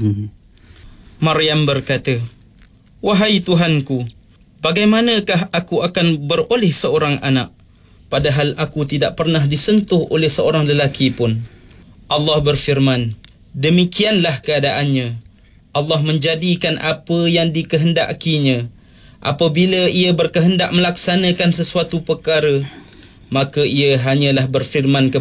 Maryam berkata, "Wahai Tuhanku, bagaimanakah aku akan beroleh seorang anak, padahal aku tidak pernah disentuh oleh seorang lelaki pun?" Allah berfirman, "Demikianlah keadaannya. Allah menjadikan apa yang dikehendakinya. Apabila ia berkehendak melaksanakan sesuatu perkara, maka ia hanyalah berfirman